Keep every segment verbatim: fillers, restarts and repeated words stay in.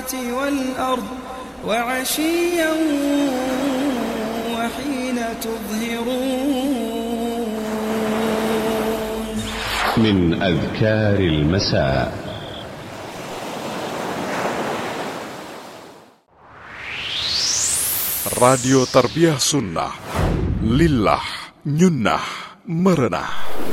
السماوات والأرض وعشيا وحين تظهرون. من أذكار المساء. Radio Tarbiyah Sunnah, Lillah, Nyunnah, Merenah.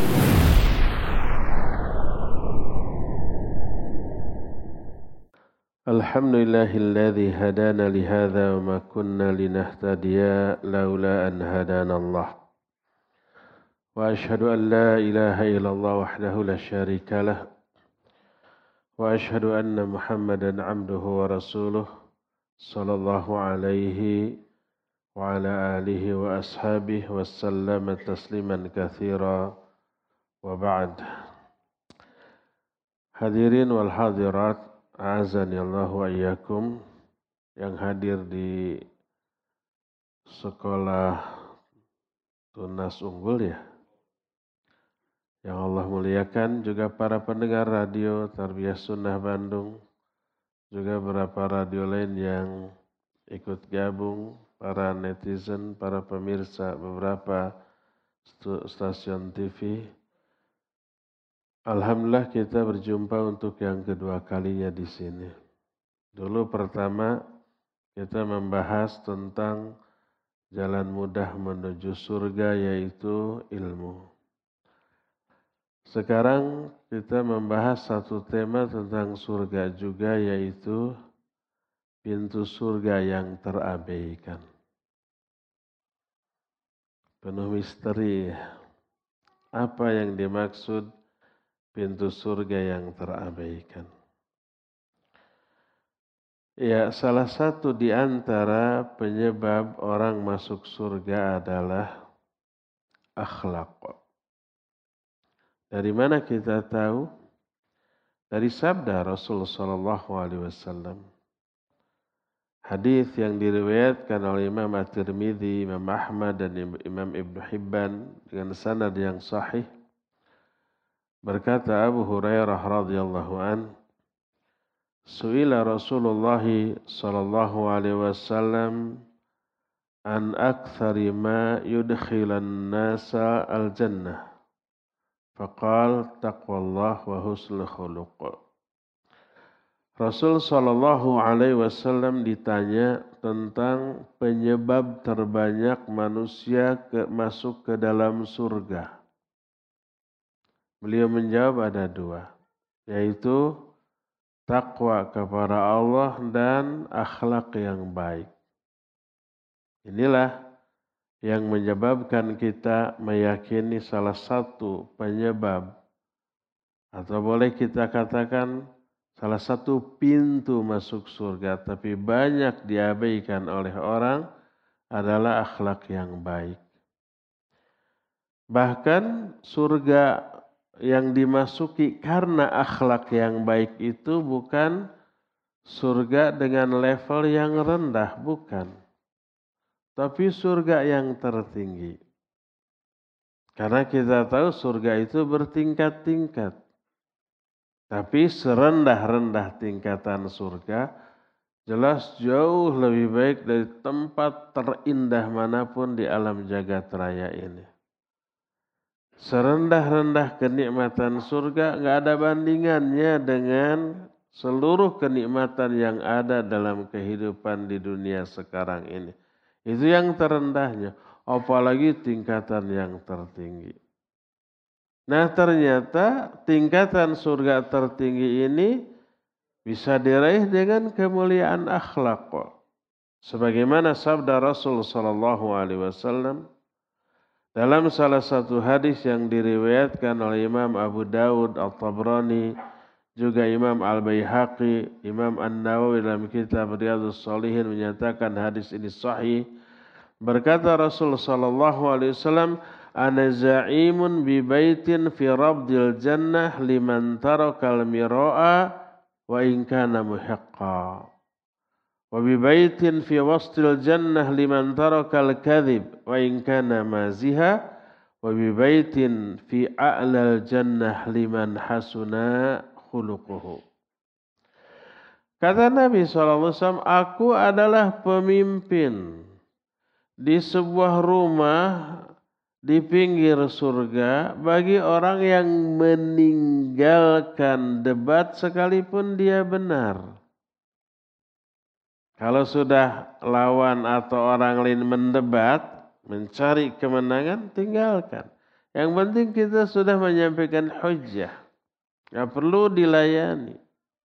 Alhamdulillahilladzi hadana lihadza wa ma kunna linahtadiya laula an hadana Allah. Wa ashhadu an la ilaha illallah wahdahu la syarika lah. Wa ashhadu anna Muhammadan abduhu wa rasuluh sallallahu alaihi wa ala alihi wa ashabihi wa sallama tasliman katsira wa ba'd. Hadirin wal hadirat, a'azani Allah wa iyyakum, yang hadir di sekolah Tunas Unggul ya, yang Allah muliakan, juga para pendengar radio Tarbiyah Sunnah Bandung, juga beberapa radio lain yang ikut gabung, para netizen, para pemirsa beberapa stasiun T V. Alhamdulillah kita berjumpa untuk yang kedua kalinya di sini. Dulu pertama kita membahas tentang jalan mudah menuju surga, yaitu ilmu. Sekarang kita membahas satu tema tentang surga juga, yaitu pintu surga yang terabaikan. Penuh misteri. Apa yang dimaksud pintu surga yang terabaikan? Ya, salah satu di antara penyebab orang masuk surga adalah akhlak. Dari mana kita tahu? Dari sabda Rasul sallallahu alaihi wasallam. Hadis yang diriwayatkan oleh Imam At-Tirmidzi, Imam Ahmad dan Imam Ibnu Hibban dengan sanad yang sahih. Berkata Abu Hurairah radhiyallahu an, Su'ila Rasulullah sallallahu alaihi wasallam an aktsari ma yudkhilan nasa al-jannah. Faqal taqwallah wa husnul khuluq. Rasul sallallahu alaihi wasallam ditanya tentang penyebab terbanyak manusia ke, masuk ke dalam surga. Beliau menjawab ada dua, yaitu takwa kepada Allah dan akhlak yang baik. Inilah yang menyebabkan kita meyakini salah satu penyebab, atau boleh kita katakan salah satu pintu masuk surga, tapi banyak diabaikan oleh orang, adalah akhlak yang baik. Bahkan surga yang dimasuki karena akhlak yang baik itu bukan surga dengan level yang rendah, bukan. Tapi surga yang tertinggi. Karena kita tahu surga itu bertingkat-tingkat. Tapi serendah-rendah tingkatan surga, jelas jauh lebih baik dari tempat terindah manapun di alam jagat raya ini. Serendah-rendah kenikmatan surga nggak ada bandingannya dengan seluruh kenikmatan yang ada dalam kehidupan di dunia sekarang ini. Itu yang terendahnya, apalagi tingkatan yang tertinggi. Nah, ternyata tingkatan surga tertinggi ini bisa diraih dengan kemuliaan akhlak. Sebagaimana sabda Rasul sallallahu alaihi wasallam dalam salah satu hadis yang diriwayatkan oleh Imam Abu Dawud, At-Tabrani, juga Imam Al-Baihaqi, Imam An-Nawawi dalam kitab Riyadhus Shalihin menyatakan hadis ini sahih. Berkata Rasul sallallahu alaihi wasallam, "Ana za'imun bi baitin fi rabdil jannah liman tarakal mira'a wa in kana muhiqqa. Wa bi baitin fi wastil jannah liman tarakal kadhib wa in kana maziha. Wa bi baitin fi a'lal jannah liman hasuna khuluquhu." Kata Nabi shallallahu alaihi wasallam, aku adalah pemimpin di sebuah rumah di pinggir surga bagi orang yang meninggalkan debat sekalipun dia benar. Kalau sudah lawan atau orang lain mendebat, mencari kemenangan, tinggalkan. Yang penting kita sudah menyampaikan hujjah. Nggak perlu dilayani.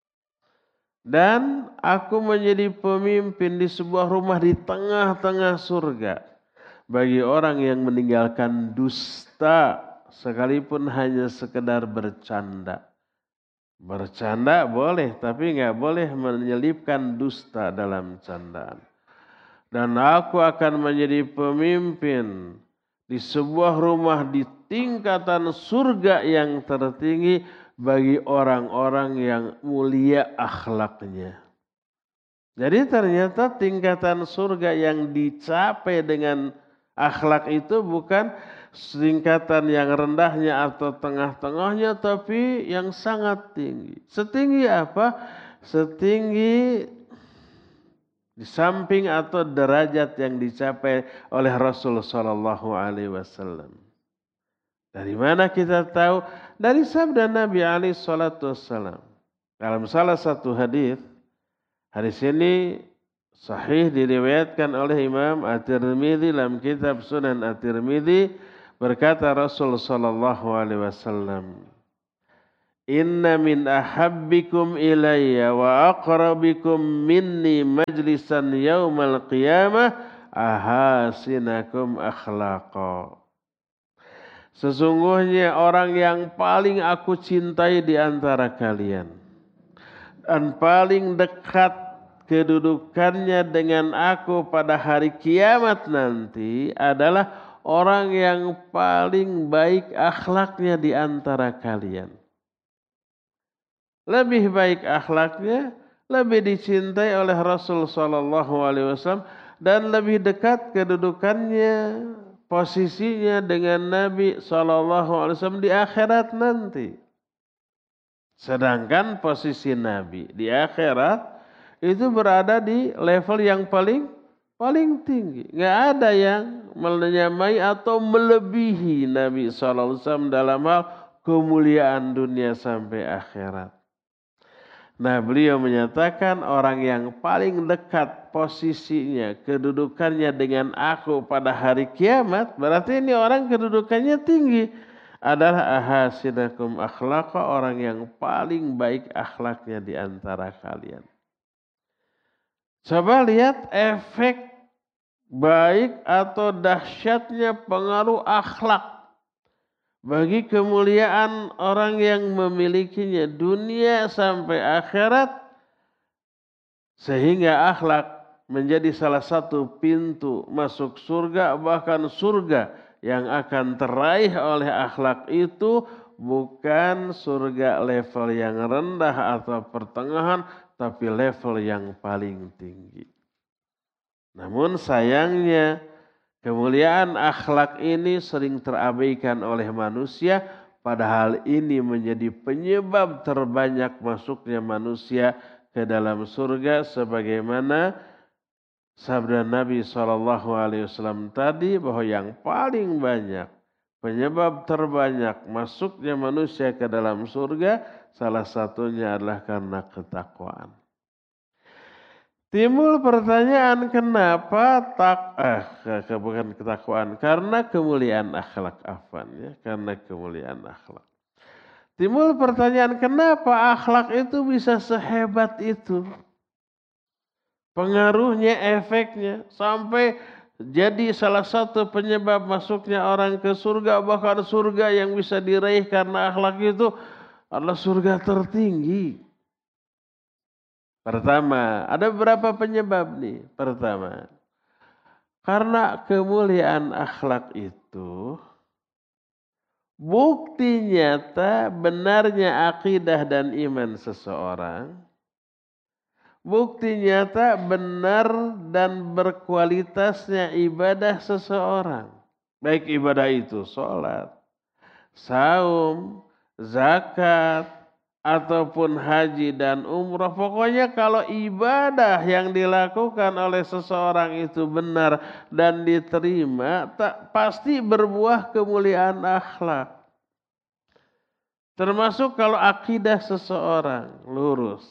Dan aku menjadi pemimpin di sebuah rumah di tengah-tengah surga. Bagi orang yang meninggalkan dusta sekalipun hanya sekedar bercanda. Bercanda boleh, tapi nggak boleh menyelipkan dusta dalam candaan. Dan aku akan menjadi pemimpin di sebuah rumah di tingkatan surga yang tertinggi bagi orang-orang yang mulia akhlaknya. Jadi ternyata tingkatan surga yang dicapai dengan akhlak itu bukan tingkatan yang rendahnya atau tengah-tengahnya, tapi yang sangat tinggi. Setinggi apa? Setinggi di samping atau derajat yang dicapai oleh Rasulullah shallallahu alaihi wasallam. Dari mana kita tahu? Dari sabda Nabi alaihi salatu wassalam. Dalam salah satu hadis, hadis ini sahih diriwayatkan oleh Imam At-Tirmidzi dalam kitab Sunan At-Tirmidzi, berkata Rasul sallallahu alaihi wasallam, "Inna min ahabbikum ilayya wa aqrabikum minni majlisan yaumal qiyamah ahasinakum akhlaqa." Sesungguhnya orang yang paling aku cintai di antara kalian dan paling dekat kedudukannya dengan aku pada hari kiamat nanti adalah orang yang paling baik akhlaknya di antara kalian. Lebih baik akhlaknya, lebih dicintai oleh Rasul sallallahu alaihi wasallam dan lebih dekat kedudukannya, posisinya dengan Nabi sallallahu alaihi wasallam di akhirat nanti. Sedangkan posisi Nabi di akhirat itu berada di level yang paling paling tinggi. Nggak ada yang menyamai atau melebihi Nabi sallallahu alaihi wasallam dalam hal kemuliaan dunia sampai akhirat. Nah, beliau menyatakan orang yang paling dekat posisinya, kedudukannya dengan aku pada hari kiamat, berarti ini orang kedudukannya tinggi, adalah ahasinakum akhlaqa, orang yang paling baik akhlaknya di antara kalian. Coba lihat efek baik atau dahsyatnya pengaruh akhlak bagi kemuliaan orang yang memilikinya dunia sampai akhirat, sehingga akhlak menjadi salah satu pintu masuk surga. Bahkan surga yang akan teraih oleh akhlak itu bukan surga level yang rendah atau pertengahan, tapi level yang paling tinggi. Namun sayangnya kemuliaan akhlak ini sering terabaikan oleh manusia, padahal ini menjadi penyebab terbanyak masuknya manusia ke dalam surga, sebagaimana sabda Nabi shallallahu alaihi wasallam tadi, bahwa yang paling banyak, penyebab terbanyak masuknya manusia ke dalam surga, salah satunya adalah karena ketakwaan. Timbul pertanyaan, kenapa tak eh bukan ketakwaan, karena kemuliaan akhlak afan ya, karena kemuliaan akhlak. Timbul pertanyaan, kenapa akhlak itu bisa sehebat itu? Pengaruhnya, efeknya sampai jadi salah satu penyebab masuknya orang ke surga, bahkan surga yang bisa diraih karena akhlak itu adalah surga tertinggi. Pertama, ada beberapa penyebab nih. Pertama, karena kemuliaan akhlak itu bukti nyata benarnya akidah dan iman seseorang, bukti nyata benar dan berkualitasnya ibadah seseorang. Baik ibadah itu sholat, saum, zakat, ataupun haji dan umrah. Pokoknya kalau ibadah yang dilakukan oleh seseorang itu benar dan diterima, tak, pasti berbuah kemuliaan akhlak. Termasuk kalau akidah seseorang lurus,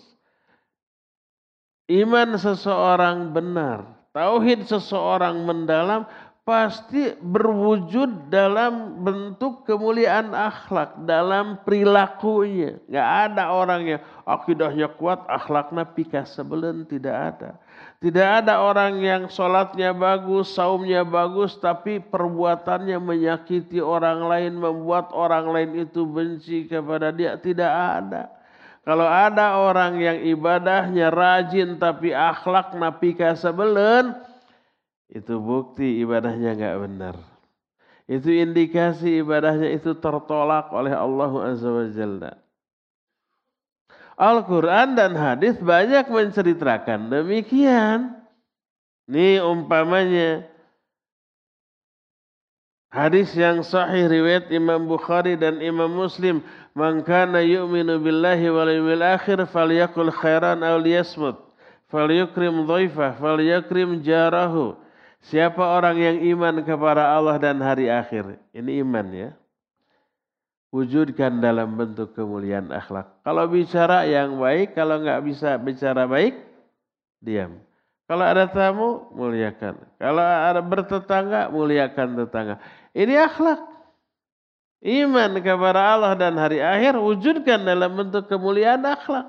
iman seseorang benar, tauhid seseorang mendalam, pasti berwujud dalam bentuk kemuliaan akhlak, dalam perilakunya. Gak ada orang yang akidahnya kuat, akhlaknya pika sebelen, tidak ada. Tidak ada orang yang sholatnya bagus, saumnya bagus, tapi perbuatannya menyakiti orang lain, membuat orang lain itu benci kepada dia. Tidak ada. Kalau ada orang yang ibadahnya rajin, tapi akhlaknya pika sebelen, itu bukti ibadahnya gak benar. Itu indikasi ibadahnya itu tertolak oleh Allah Azza wa Jalla. Al-Quran dan hadis banyak menceritakan demikian. Ini umpamanya hadis yang sahih riwayat Imam Bukhari dan Imam Muslim, "Man kana yu'minu billahi wal yawmil akhir falyaqul khairan aw liyasmut, falyukrim dhaifah, falyakrim jarahu." Siapa orang yang iman kepada Allah dan hari akhir, ini iman ya, wujudkan dalam bentuk kemuliaan akhlak. Kalau bicara yang baik, kalau nggak bisa bicara baik, diam. Kalau ada tamu, muliakan. Kalau ada bertetangga, muliakan tetangga. Ini akhlak. Iman kepada Allah dan hari akhir, wujudkan dalam bentuk kemuliaan akhlak.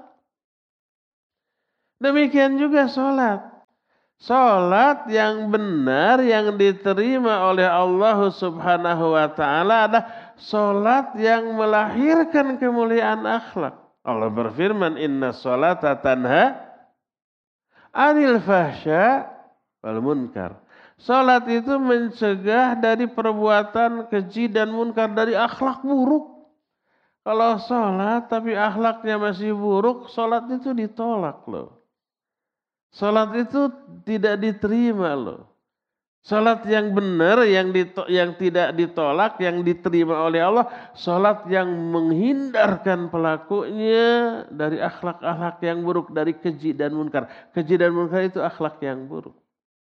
Demikian juga sholat. Salat yang benar yang diterima oleh Allah Subhanahu wa taala adalah salat yang melahirkan kemuliaan akhlak. Allah berfirman, "Inna sholata tanha 'anil fahsya wal munkar." Salat itu mencegah dari perbuatan keji dan munkar, dari akhlak buruk. Kalau salat tapi akhlaknya masih buruk, salat itu ditolak loh. Salat itu tidak diterima loh. Salat yang benar, yang, dito- yang tidak ditolak, yang diterima oleh Allah. Salat yang menghindarkan pelakunya dari akhlak-akhlak yang buruk, dari keji dan munkar. Keji dan munkar itu akhlak yang buruk.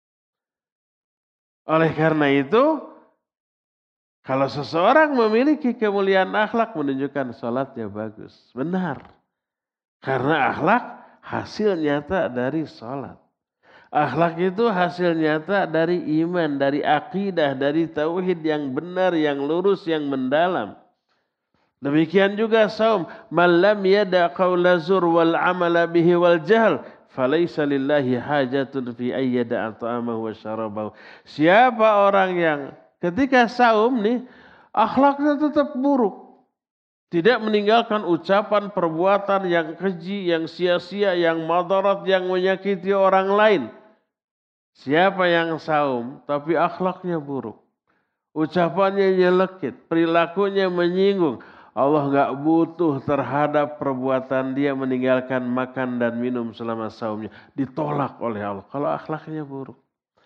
Oleh karena itu, kalau seseorang memiliki kemuliaan akhlak, menunjukkan salatnya bagus, benar. Karena akhlak hasil nyata dari sholat. Akhlak itu hasil nyata dari iman, dari akidah, dari tauhid yang benar, yang lurus, yang mendalam. Demikian juga saum. Man lam yada qawla zur wal amala bihi wal jahl, falaysa lillahi hajatun fi ayyada ta'amahu wa syarabahu. Siapa orang yang ketika saum nih, akhlaknya tetap buruk. Tidak meninggalkan ucapan, perbuatan yang keji, yang sia-sia, yang madarat, yang menyakiti orang lain. Siapa yang saum tapi akhlaknya buruk, ucapannya nyelekit, perilakunya menyinggung, Allah gak butuh terhadap perbuatan dia meninggalkan makan dan minum selama saumnya. Ditolak oleh Allah kalau akhlaknya buruk.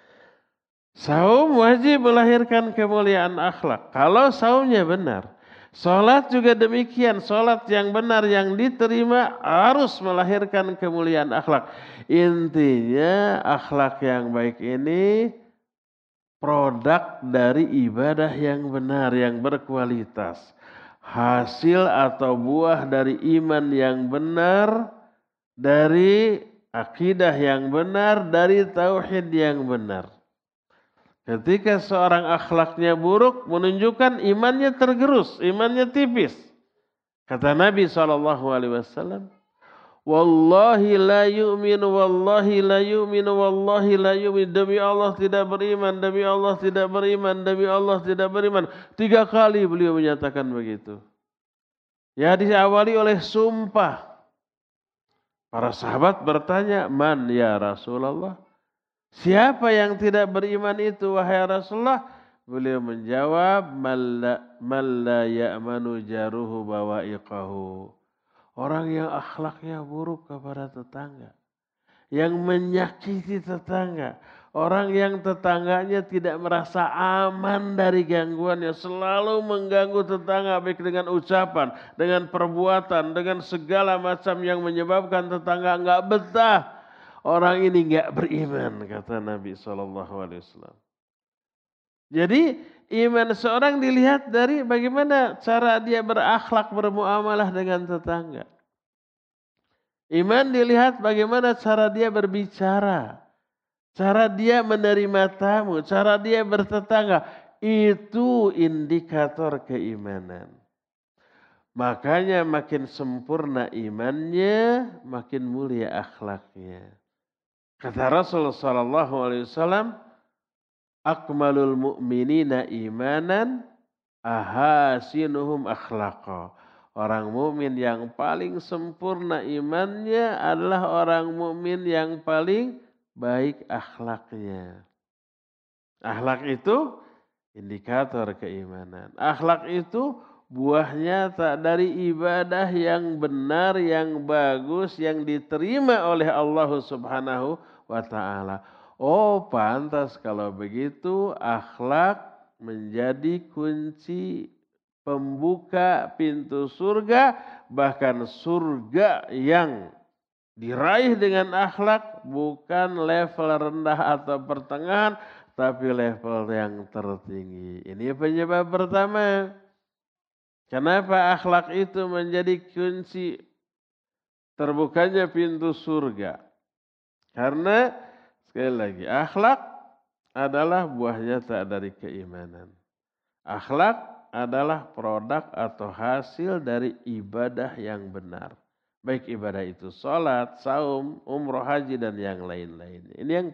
Saum wajib melahirkan kemuliaan akhlak kalau saumnya benar. Salat juga demikian, salat yang benar yang diterima harus melahirkan kemuliaan akhlak. Intinya akhlak yang baik ini produk dari ibadah yang benar, yang berkualitas. Hasil atau buah dari iman yang benar, dari akidah yang benar, dari tauhid yang benar. Ketika seorang akhlaknya buruk, menunjukkan imannya tergerus, imannya tipis. Kata Nabi shallallahu alaihi wasallam, "Wallahi la yu'minu, wallahi la yu'minu, wallahi la yu'min." Demi Allah tidak beriman, demi Allah tidak beriman, demi Allah tidak beriman. Tiga kali beliau menyatakan begitu. Ya, diawali oleh sumpah. Para sahabat bertanya, "Man ya Rasulullah?" Siapa yang tidak beriman itu wahai Rasulullah? Beliau menjawab, "Man la ya'manu jaruhu bawa'iqahu." Orang yang akhlaknya buruk kepada tetangga, yang menyakiti tetangga, Orang yang tetangganya tidak merasa aman dari gangguannya, selalu mengganggu tetangga baik dengan ucapan, dengan perbuatan, dengan segala macam yang menyebabkan tetangga enggak betah. Orang ini enggak beriman, kata Nabi shallallahu alaihi wasallam. Jadi iman seorang dilihat dari bagaimana cara dia berakhlak, bermuamalah dengan tetangga. Iman dilihat bagaimana cara dia berbicara. Cara dia menerima tamu, cara dia bertetangga, itu indikator keimanan. Makanya makin sempurna imannya, makin mulia akhlaknya. Kata Rasulullah sallallahu alaihi wasallam, akmalul mu'minina imanan ahasinuhum akhlaqa. Orang mukmin yang paling sempurna imannya adalah orang mukmin yang paling baik akhlaknya. Akhlak itu indikator keimanan. Akhlak itu buahnya tak dari ibadah yang benar, yang bagus, yang diterima oleh Allah Subhanahu wa ta'ala. Oh, pantas kalau begitu akhlak menjadi kunci pembuka pintu surga, bahkan surga yang diraih dengan akhlak bukan level rendah atau pertengahan, tapi level yang tertinggi. Ini penyebab pertama. Kenapa akhlak itu menjadi kunci terbukanya pintu surga? Karena sekali lagi, akhlak adalah buahnya tak dari keimanan. Akhlak adalah produk atau hasil dari ibadah yang benar. Baik ibadah itu sholat, saum, umroh, haji, dan yang lain-lain. Ini yang